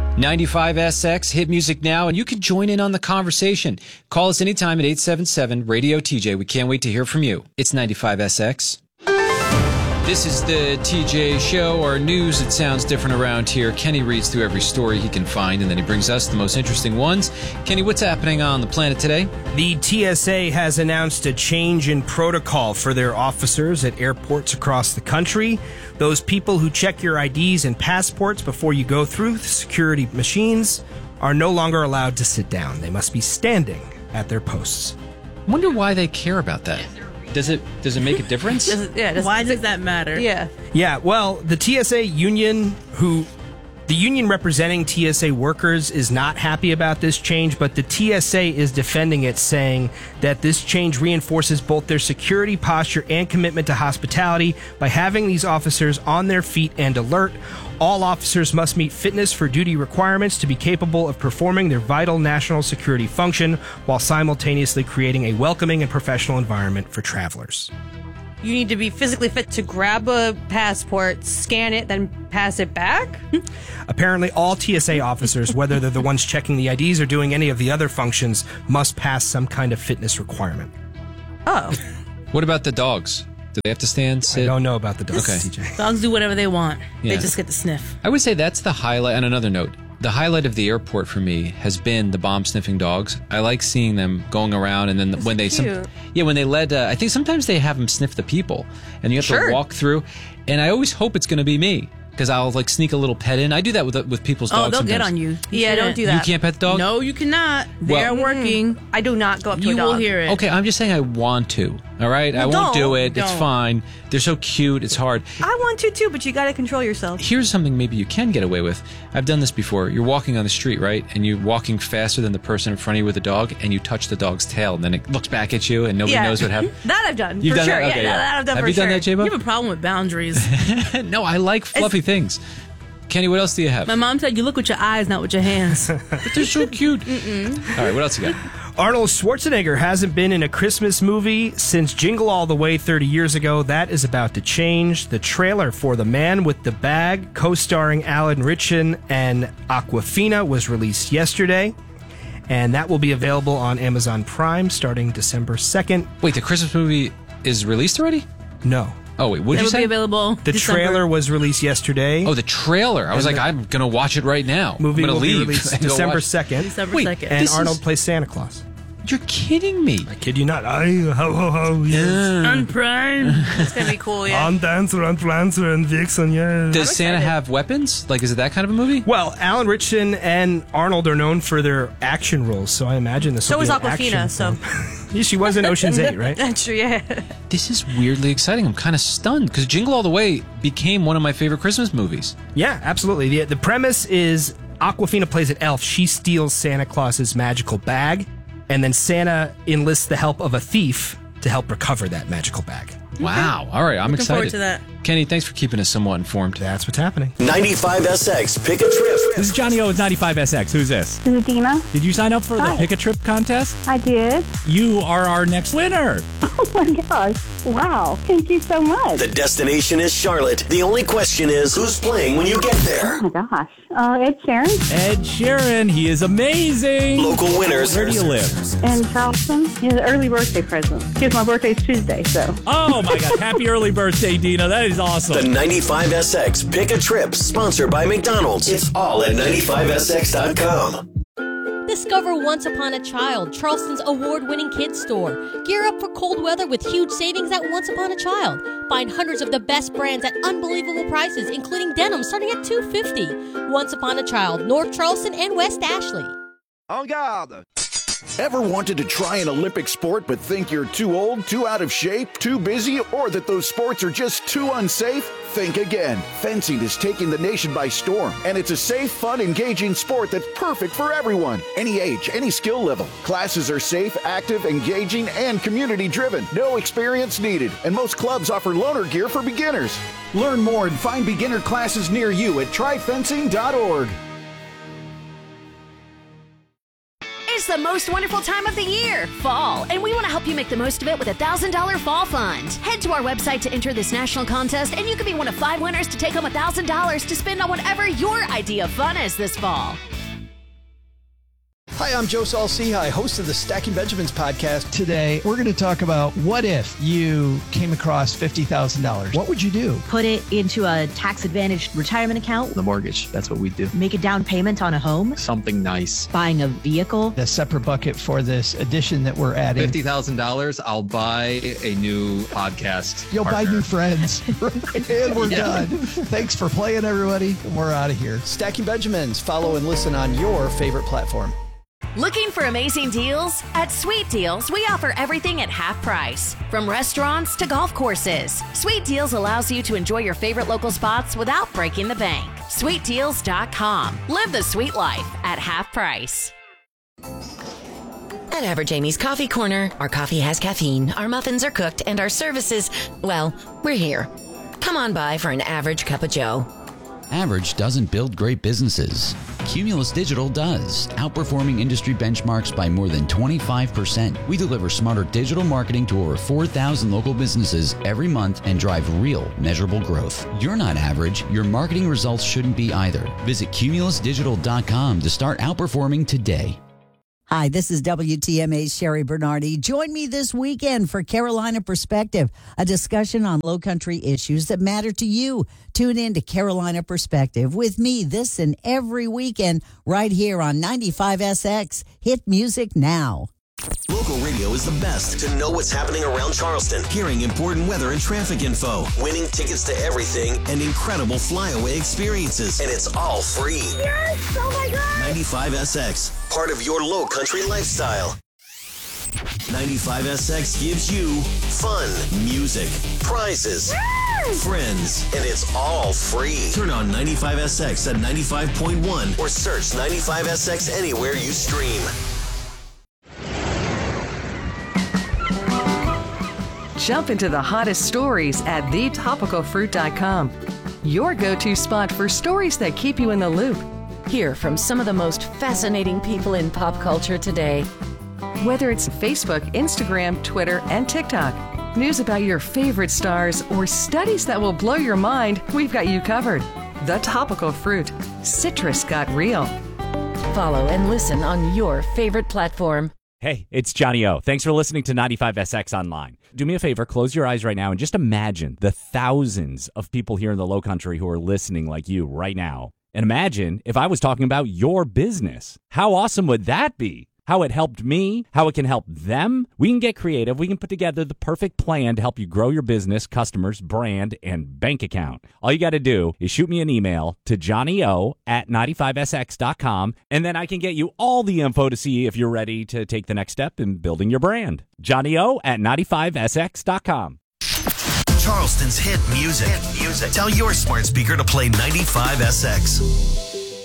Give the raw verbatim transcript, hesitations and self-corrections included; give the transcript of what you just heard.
ninety-five S X, hit music now, and you can join in on the conversation. Call us anytime at eight seven seven, radio T J. We can't wait to hear from you. It's ninety-five S X. This is the T J Show, our news. It sounds different around here. Kenny reads through every story he can find, and then he brings us the most interesting ones. Kenny, what's happening on the planet today? The T S A has announced a change in protocol for their officers at airports across the country. Those people who check your I Ds and passports before you go through the security machines are no longer allowed to sit down. They must be standing at their posts. I wonder why they care about that. Does it does it make a difference? Does it, yeah, does Why it, does that matter? Yeah. Yeah, well, the T S A union, who the union representing T S A workers, is not happy about this change, but the T S A is defending it, saying that this change reinforces both their security posture and commitment to hospitality by having these officers on their feet and alert. All officers must meet fitness for duty requirements to be capable of performing their vital national security function while simultaneously creating a welcoming and professional environment for travelers. You need to be physically fit to grab a passport, scan it, then pass it back? Apparently, all T S A officers, whether they're the ones checking the I Ds or doing any of the other functions, must pass some kind of fitness requirement. Oh. What about the dogs? Do they have to stand, sit? I don't know about the dogs, Okay. T J. Dogs do whatever they want. Yeah. They just get to sniff. I would say that's the highlight. On another note, the highlight of the airport for me has been the bomb-sniffing dogs. I like seeing them going around, and then when they, some, cute. yeah, when they let, uh, I think sometimes they have them sniff the people, and you have Sure. to walk through. And I always hope it's going to be me, because I'll like sneak a little pet in. I do that with with people's Oh, dogs. they'll get sometimes. on you. You Yeah, don't shouldn't. do You that. can't pet the dog. No, you cannot. They're Well- working. I do not go up to You a dog. will hear it. Okay, I'm just saying I want to. All right, I Well, won't do don't. it. It's Don't. fine. They're so cute. It's hard. I want to too, but you got to control yourself. Here's something maybe you can get away with. I've done this before. You're walking on the street, right? And you're walking faster than the person in front of you with a dog, and you touch the dog's tail, and then it looks back at you, and nobody Yeah. knows what happened. That I've done. You've for done sure. that? Okay, yeah, yeah. that I've done Have for you done sure. that, J-Bo? You have a problem with boundaries. No, I like fluffy things. Kenny, what else do you have? My mom said you look with your eyes, not with your hands. But they're so cute. All right, what else you got? Arnold Schwarzenegger hasn't been in a Christmas movie since Jingle All the Way thirty years ago. That is about to change. The trailer for The Man with the Bag, co-starring Alan Ritchson and Awkwafina, was released yesterday. And that will be available on Amazon Prime starting December second. Wait, the Christmas movie is released already? No. Oh, wait, what did It you will say? be available. The December. trailer was released yesterday. Oh, the trailer. I was And like, the- I'm going to watch it right now. movie I'm going will to be leave. released and go December watch- second. December Wait, second. And This Arnold is- plays Santa Claus. You're kidding me. I kid you not. I, ho, ho, ho, yes. On Prime. It's going to be cool, yeah. On Dancer and Prancer and Vixen, yes. Does Santa excited. have weapons? Like, is it that kind of a movie? Well, Alan Ritchson and Arnold are known for their action roles, so I imagine this So will is be an Awkwafina, action so. film. Yeah, she was in Ocean's eight, right? That's true, yeah. This is weirdly exciting. I'm kind of stunned because Jingle All the Way became one of my favorite Christmas movies. Yeah, absolutely. The, the premise is Awkwafina plays an elf. She steals Santa Claus's magical bag, and then Santa enlists the help of a thief to help recover that magical bag. Wow. All right, I'm Looking excited. forward to that. Kenny, thanks for keeping us somewhat informed. That's what's happening. ninety-five S X, pick a trip. This is Johnny O with ninety-five S X. Who's this? This is Dina. Did you sign up for the Hi. Pick a Trip contest? I did. You are our next winner. Oh my gosh. Wow. Thank you so much. The destination is Charlotte. The only question is, who's playing when you get there? Oh my gosh. Uh, Ed Sheeran Ed Sheeran. He is amazing. Local winners. Where do you live? in Charleston. His early birthday present. Because my birthday's Tuesday, so. Oh my God. Happy early birthday, Dina. That is The awesome. ninety-five S X, pick a trip, sponsored by McDonald's. It's all at ninety-five S X dot com. Discover Once Upon a Child, Charleston's award-winning kids store. Gear up for cold weather with huge savings at Once Upon a Child. Find hundreds of the best brands at unbelievable prices, including denim starting at two dollars and fifty cents. Once Upon a Child, North Charleston and West Ashley. En garde! Ever wanted to try an Olympic sport but think you're too old, too out of shape, too busy, or that those sports are just too unsafe? Think again. Fencing is taking the nation by storm, and it's a safe, fun, engaging sport that's perfect for everyone. Any age, any skill level. Classes are safe, active, engaging, and community-driven. No experience needed, and most clubs offer loaner gear for beginners. Learn more and find beginner classes near you at try fencing dot org. is the most wonderful time of the year, fall, and we want to help you make the most of it with a one thousand dollars Fall Fund. Head to our website to enter this national contest, and you could be one of five winners to take home one thousand dollars to spend on whatever your idea of fun is this fall. Hi, I'm Joe Saul-Sehy, host of the Stacking Benjamins podcast. Today, we're going to talk about what if you came across fifty thousand dollars? What would you do? Put it into a tax-advantaged retirement account. The mortgage, that's what we do. Make a down payment on a home. Something nice. Buying a vehicle. A separate bucket for this addition that we're adding. fifty thousand dollars, I'll buy a new podcast You'll partner. buy new friends. And we're Yeah. done. Thanks for playing, everybody. And we're out of here. Stacking Benjamins. Follow and listen on your favorite platform. Looking for amazing deals? At Sweet Deals, we offer everything at half price. From restaurants to golf courses, Sweet Deals allows you to enjoy your favorite local spots without breaking the bank. sweet deals dot com. Live the sweet life at half price. At Average Amy's Coffee Corner, our coffee has caffeine, our muffins are cooked, and our services, well, we're here. Come on by for an average cup of joe. Average doesn't build great businesses. Cumulus Digital does, outperforming industry benchmarks by more than twenty-five percent. We deliver smarter digital marketing to over four thousand local businesses every month and drive real, measurable growth. You're not average. Your marketing results shouldn't be either. Visit cumulus digital dot com to start outperforming today. Hi, this is W T M A's Sherry Bernardi. Join me this weekend for Carolina Perspective, a discussion on Lowcountry issues that matter to you. Tune in to Carolina Perspective with me this and every weekend right here on ninety-five S X. Hit music now. Local radio is the best to know what's happening around Charleston, hearing important weather and traffic info, winning tickets to everything, and incredible flyaway experiences. And it's all free. Yes! Oh my God! ninety-five S X, part of your low country lifestyle. ninety-five S X gives you fun, music, prizes, yes! friends, and it's all free. Turn on ninety-five S X at ninety-five point one or search ninety-five S X anywhere you stream. Jump into the hottest stories at the topical fruit dot com. Your go-to spot for stories that keep you in the loop. Hear from some of the most fascinating people in pop culture today. Whether it's Facebook, Instagram, Twitter, and TikTok, news about your favorite stars, or studies that will blow your mind, we've got you covered. The Topical Fruit. Citrus got real. Follow and listen on your favorite platform. Hey, it's Johnny O. Thanks for listening to ninety-five S X Online. Do me a favor, close your eyes right now and just imagine the thousands of people here in the Lowcountry who are listening like you right now. And imagine if I was talking about your business. How awesome would that be? How it helped me, how it can help them. We can get creative. We can put together the perfect plan to help you grow your business, customers, brand, and bank account. All you got to do is shoot me an email to johnnyo at ninety-five S X dot com, and then I can get you all the info to see if you're ready to take the next step in building your brand. johnnyo at ninety-five S X dot com. Charleston's hit music. Hit music. Tell your smart speaker to play ninety-five S X.